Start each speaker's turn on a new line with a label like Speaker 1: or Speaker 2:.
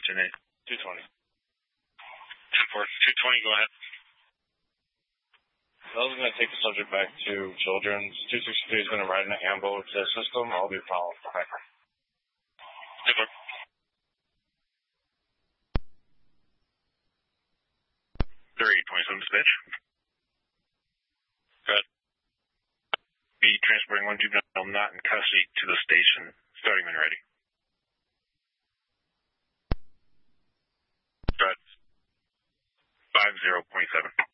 Speaker 1: 10-8.
Speaker 2: 220.
Speaker 1: 220, go ahead.
Speaker 2: I was going to take the subject back to Children's. 263 is going to ride in an ambulance system. I'll be following. Okay.
Speaker 1: Super. 3827 dispatch. Go ahead. Be transporting 1 juvenile not in custody to the station. Starting when ready. Go ahead. 50.7.